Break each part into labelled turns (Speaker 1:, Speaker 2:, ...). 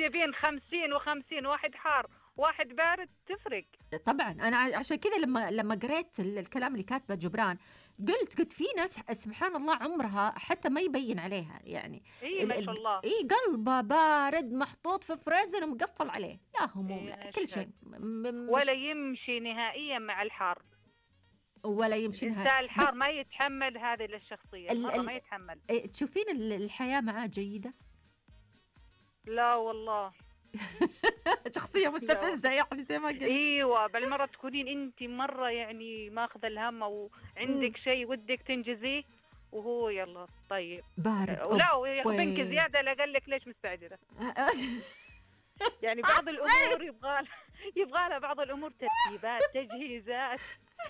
Speaker 1: بين 50 واحد حار واحد بارد تفرق.
Speaker 2: طبعا انا عشان كذا لما قريت الكلام اللي كاتبه جبران قلت في ناس سبحان الله عمرها حتى ما يبين عليها يعني
Speaker 1: ما شاء الله
Speaker 2: قلبه بارد محطوط في فريزر ومقفل عليه، لا هموم لا كل شيء
Speaker 1: ولا يمشي نهائيا مع الحار،
Speaker 2: ولا يمشي
Speaker 1: نهائيا. الحار ما يتحمل هذه الشخصية ما يتحمل.
Speaker 2: تشوفين الحياة معاه جيدة؟
Speaker 1: لا والله
Speaker 2: شخصية مستفزة يعني زي ما قلت.
Speaker 1: ايوه بالمرة تكونين انت مرة يعني ماخذة الهم وعندك شيء ودك تنجزيه وهو يلا طيب
Speaker 2: بارد
Speaker 1: ولا يخبنك زيادة لا قال لك ليش مستعجلة. يعني بعض الامور يبغى لها بعض الامور ترتيبات تجهيزات.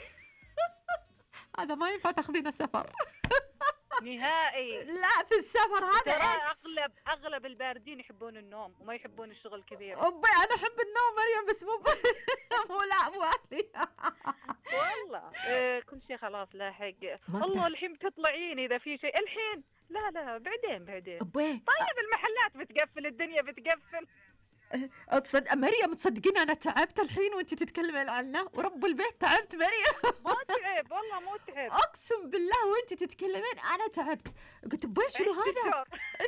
Speaker 2: هذا ما ينفع تاخذينه سفر
Speaker 1: نهائي.
Speaker 2: لا في السفر هذا
Speaker 1: اغلب الباردين يحبون النوم وما يحبون الشغل كثير.
Speaker 2: انا احب النوم مريم بس مو لا مو اهلي
Speaker 1: والله كل شيء خلاص لاحق. الله الحين بتطلعين اذا في شيء الحين لا بعدين طيب المحلات بتقفل الدنيا بتقفل.
Speaker 2: تصدق مريم تصدقين انا تعبت الحين وانت تتكلمين عنه ورب البيت تعبت مريم.
Speaker 1: ما تعب والله مو تعب
Speaker 2: اقسم بالله وانت تتكلمين انا تعبت قلت شنو هذا.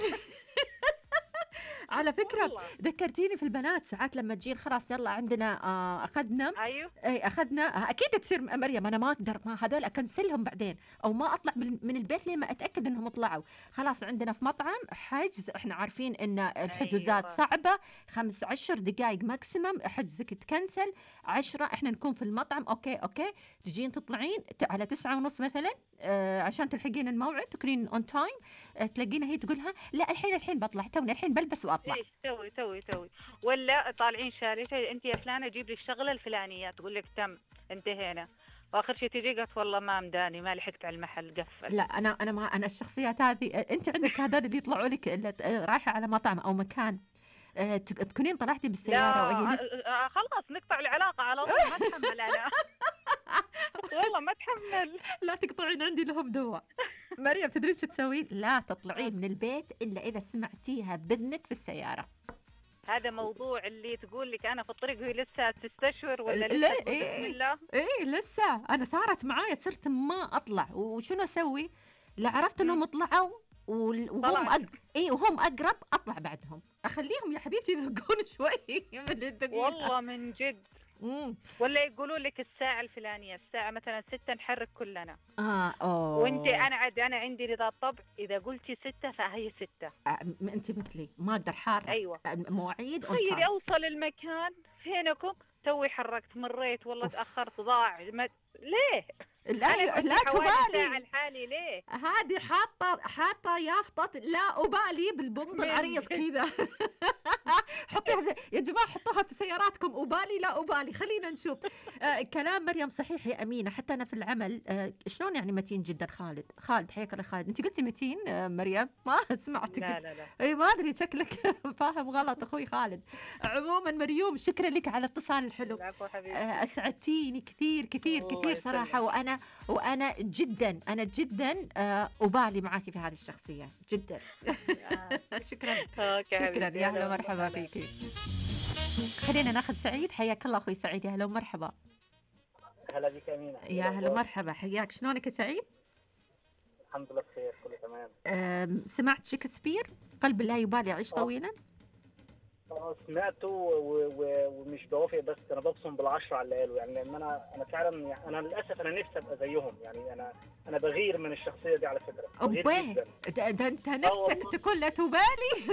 Speaker 2: على فكرة ذكرتيني في البنات ساعات لما تجين خلاص يلا عندنا أخذنا
Speaker 1: أيوه
Speaker 2: أخذنا أكيد تصير مريم أنا ما أقدر ما هذول أكنسلهم بعدين أو ما أطلع من البيت لين ما أتأكد إنهم طلعوا. خلاص عندنا في مطعم حجز إحنا عارفين إن الحجوزات صعبة 15 دقائق ماكسيمم حجزك تكنسل 10 إحنا نكون في المطعم أوكي تجين تطلعين على 9:30 مثلا عشان تلحقين الموعد تكونين اون تايم تلاقينها هي تقولها لا الحين بطلع توني الحين بلبس واطلع.
Speaker 1: توي ولا طالعين شاري انت يا فلانه جيب لي الشغله الفلانيه تقول لك تم انتهينا واخر شيء تجي قالت والله ما مداني ما لحقت على المحل قفل.
Speaker 2: لا انا الشخصيات هذه انت عندك هذول اللي يطلعوا لك رايحه على مطعم او مكان تكونين طلعتي بالسياره وهي
Speaker 1: خلاص نقطع العلاقه على طول ما اتحمل انا والله ما اتحمل.
Speaker 2: لا تقطعين عندي لهم دواء. مريم تدري شو تسوين؟ لا تطلعين من البيت الا اذا سمعتيها باذنك في السياره.
Speaker 1: هذا موضوع اللي تقول لك انا في الطريق وهي لسه تستشعر ولا
Speaker 2: لسه بسم الله لسه انا صارت معايا صرت ما اطلع وشنو اسوي؟ لا عرفت انهم طلعوا وهم اقرب اطلع بعدهم اخليهم يا حبيبتي يذوقون شوي من الدقيقه
Speaker 1: والله من جد. ولا يقولوا لك الساعة الفلانية الساعة مثلا 6 نحرك كلنا وانت انا عندي رضا الطبع اذا قلتي 6 فهي 6.
Speaker 2: انت مثلي ما اقدر حار.
Speaker 1: ايوه
Speaker 2: مواعيد
Speaker 1: طيب اوصل المكان فينكم توي حركت مريت والله تأخرت ضاع ليه
Speaker 2: لا تبالي
Speaker 1: الحالي ليه
Speaker 2: هذه حاطه يافطه لا أبالي بالبنط العريض كذا. حطيها يا جماعه حطوها في سياراتكم أبالي لا أبالي. خلينا نشوف كلام مريم صحيح يا أمينة. حتى أنا في العمل شلون يعني متين جدا. خالد حياك الله خالد. انت قلتي متين مريم ما سمعتك.
Speaker 1: لا
Speaker 2: اي ما ادري شكلك فاهم غلط اخوي خالد. عموما مريوم شكرا لك على الاتصال الحلو. اسعدتيني كثير صراحه وانا جدا أبالي معاكي في هذه الشخصيه جدا. شكرا يا اهلا ومرحبا فيكي. خلينا ناخذ سعيد. حياك الله اخوي سعيد. يا اهلا ومرحبا.
Speaker 3: هلا بك أمينة.
Speaker 2: يا اهلا ومرحبا حياك. شلونك يا سعيد؟
Speaker 3: الحمد لله بخير كله تمام.
Speaker 2: سمعت شكسبير قلب لا يبالي يعيش طويلا؟
Speaker 3: سمعته ومش بوافق بس انا ببصم بالعشرة على اللي قاله يعني لان انا فعلا يعني انا للاسف انا نفسي ابقى زيهم يعني انا بغير من الشخصيه دي على فكره.
Speaker 2: بغير جدا. ده انت نفسك تكون لا تبالي.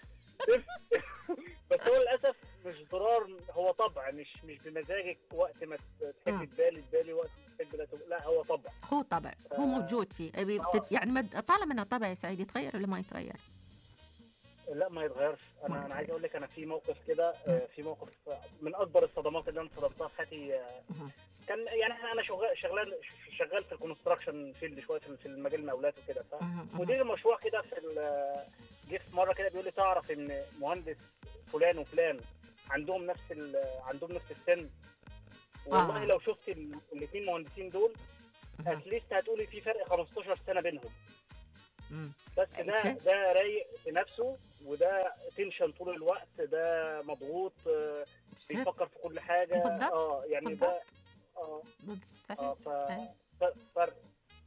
Speaker 3: بس هو للاسف مش ضرار هو طبع مش بمزاجك وقت ما تحب تبالي وقت ما تحب لا هو طبع.
Speaker 2: هو موجود فيه يعني طالما انه طبع يا سعيد يتغير ولا ما يتغير؟
Speaker 3: لا ما يتغيرش. انا عايز اقول لك انا في موقف كده في موقف من اكبر الصدمات اللي انا صدمتها في حياتي. كان يعني انا شغال في الكونستراكشن فيلد شويه في المجال المقاولات وكده. فمدير المشروع كده جه في مره كده بيقول لي تعرف ان مهندس فلان وفلان عندهم نفس السن. والله لو شفت الاثنين مهندسين دول اتليست هتقولي في فرق 15 سنه بينهم. بس ده رايق بنفسه وده تنشن طول الوقت، ده مضغوط، بيفكر في كل حاجه.
Speaker 2: بالضبط.
Speaker 3: يعني
Speaker 2: بالضبط.
Speaker 3: ده فرق.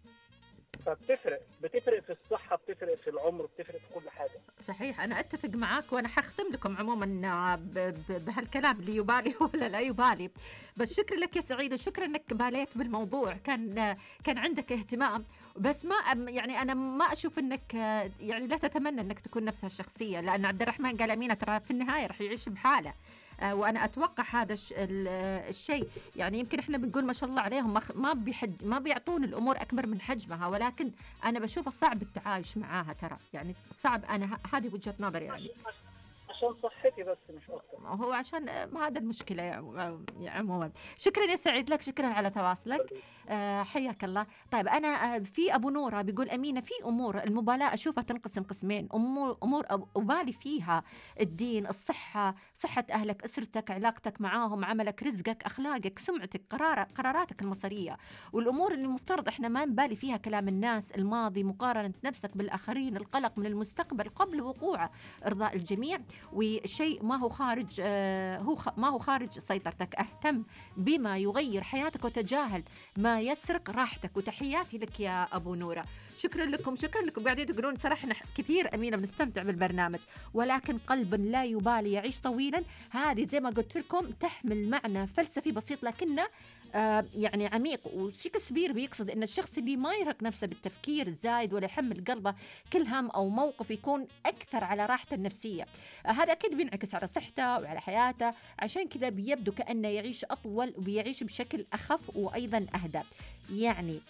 Speaker 3: بتفرق في الصحه، بتفرق في العمر، بتفرق في كل حاجه.
Speaker 2: صحيح، انا اتفق معاك، وانا حختم لكم عموما بهالكلام اللي يبالي ولا لا يبالي. بس شكرا لك يا سعيده، شكرا انك باليت بالموضوع، كان عندك اهتمام. بس ما يعني انا ما اشوف انك يعني لا تتمنى انك تكون نفس هالشخصيه، لان عبد الرحمن قال امينه ترى في النهايه رح يعيش بحاله. وانا اتوقع هذا الشيء. يعني يمكن احنا بنقول ما شاء الله عليهم ما بيعطون الامور اكبر من حجمها، ولكن انا بشوفه صعب التعايش معاها ترى، يعني صعب. انا هذه وجهة نظري يعني.
Speaker 3: عشان صحتي بس مش اكتر.
Speaker 2: هو عشان هذا المشكله يا عموما. شكرا يا سعيد لك، شكرا على تواصلك. حياك الله. طيب انا في ابو نوره بيقول امينه في امور المبالاه اشوفها تنقسم قسمين، امور ابالي فيها الدين، الصحه، صحه اهلك، اسرتك، علاقتك معاهم، عملك، رزقك، اخلاقك، سمعتك، قراراتك المصيريه. والامور اللي مفترض احنا ما نبالي فيها كلام الناس، الماضي، مقارنه نفسك بالاخرين، القلق من المستقبل قبل وقوعه، ارضاء الجميع، وشيء ما هو خارج ما هو خارج سيطرتك. اهتم بما يغير حياتك وتجاهل ما يسرق راحتك. وتحياتي لك يا ابو نوره. شكرا لكم قاعدين تقولون صراحه احنا كثير امينه بنستمتع بالبرنامج، ولكن قلب لا يبالي يعيش طويلا، هذه زي ما قلت لكم تحمل معنى فلسفي بسيط لكنه يعني عميق. وشكسبير بيقصد ان الشخص اللي ما يرهق نفسه بالتفكير الزايد ولا يحمل قلبه كل هم او موقف يكون اكثر على راحته النفسيه. هذا اكيد بينعكس على صحته وعلى حياته، عشان كذا بيبدو كانه يعيش اطول وبيعيش بشكل اخف وايضا اهدى. يعني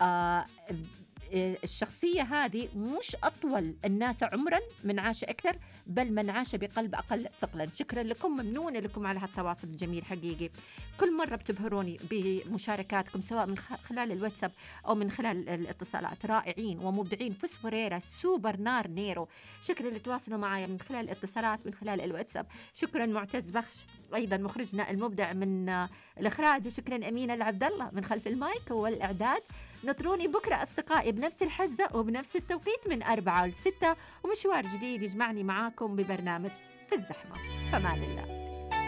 Speaker 2: الشخصية هذه مش أطول الناس عمرا من عاش أكثر، بل من عاش بقلب أقل ثقلا. شكرا لكم، ممنونة لكم على هالتواصل الجميل حقيقي. كل مرة بتبهروني بمشاركاتكم سواء من خلال الواتساب أو من خلال الاتصالات. رائعين ومبدعين. فوسفوريرا سوبر نار نيرو. شكرا اللي تواصلوا معي من خلال الاتصالات من خلال الواتساب. شكرا معتز بخش أيضا مخرجنا المبدع من الإخراج. وشكرا أمينة العبد الله من خلف المايك والإعداد. نطروني بكرة أصدقائي بنفس الحزة وبنفس التوقيت من 4 ل 6، ومشوار جديد يجمعني معاكم ببرنامج في الزحمة. فمان الله.